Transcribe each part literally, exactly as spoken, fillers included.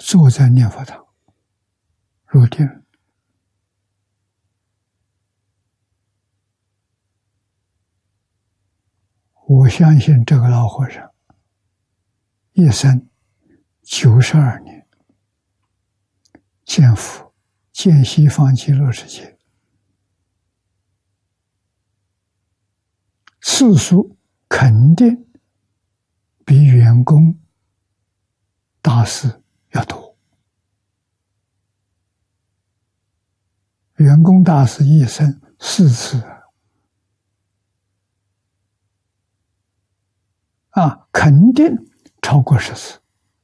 坐在念佛堂入定。我相信这个老和尚一生九十二年见佛，见西方极乐世界，次数肯定比圆工大师要多。圆工大师一生四次啊，肯定超过十次。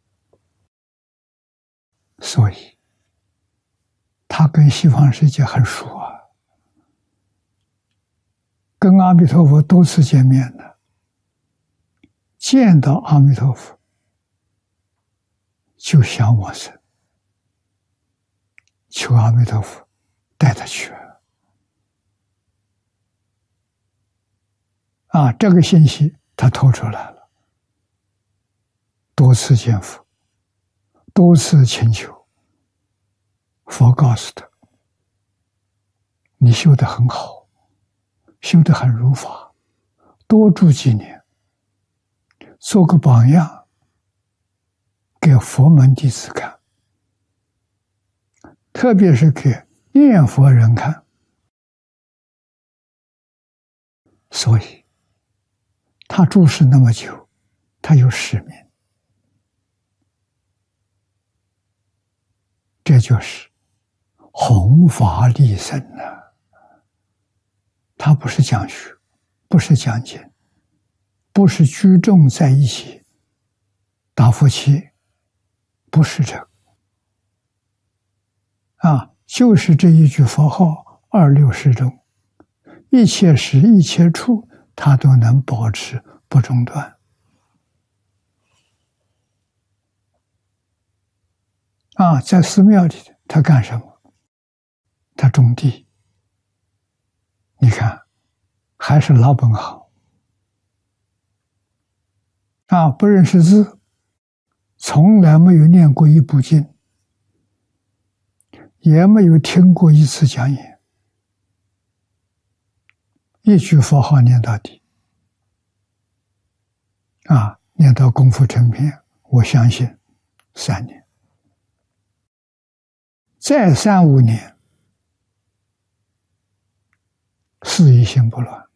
所以他跟西方世界很熟啊，跟阿弥陀佛多次见面了，见到阿弥陀佛就想往生，求阿弥陀佛带他去啊！这个信息他透出来了，多次见佛，多次请求，佛告诉他：“你修得很好，修得很如法，多住几年，做个榜样，给佛门弟子看，特别是给念佛人看。”所以他住世那么久，他有使命。这就是弘法利生啊！他不是讲学，不是讲经，不是聚众在一起打佛七，不是这个啊，就是这一句佛号二六时中，一切时一切处，他都能保持不中断。啊，在寺庙里他干什么？他种地。你看，还是老本行。啊，不认识字，从来没有念过一部经，也没有听过一次讲演，一句佛号念到底。啊，念到功夫成片，我相信三年。再三五年，事一心不乱，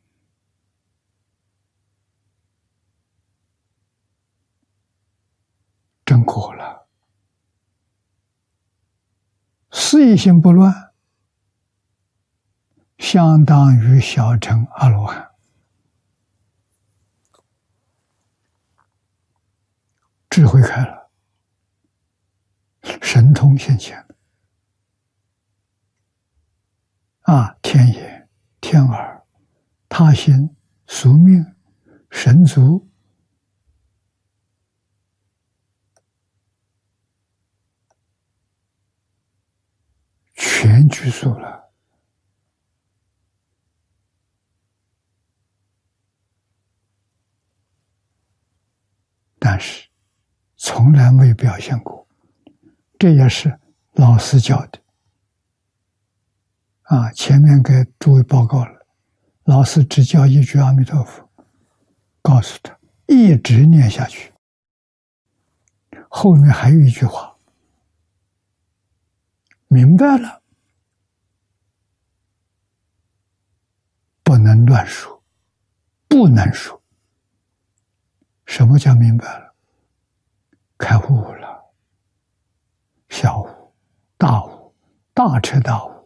真果了。事一心不乱，相当于小乘阿罗汉，智慧开了，神通现前了。啊，天眼、天耳、他心、宿命、神足，全具足了。但是从来没有表现过，这也是老师教的。啊，前面给诸位报告了，老师只教一句阿弥陀佛，告诉他一直念下去。后面还有一句话，明白了，不能乱说，不能说。什么叫明白了？开悟了，小悟、大悟、大彻大悟。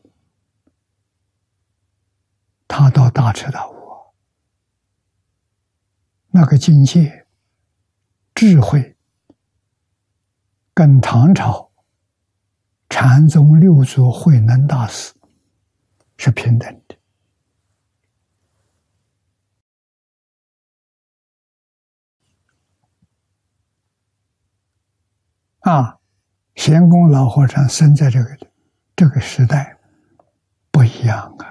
他到大彻大悟，那个境界、智慧，跟唐朝禅宗六祖慧能大师是平等的。啊，贤公老和尚生在这个这个时代不一样啊。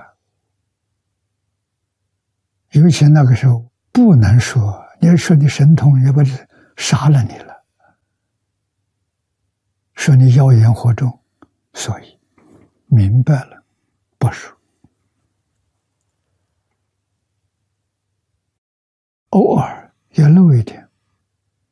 尤其那个时候不能说，你要说你神通，也把你杀了你了。 说你妖言惑众，所以明白了不说。偶尔也漏一点，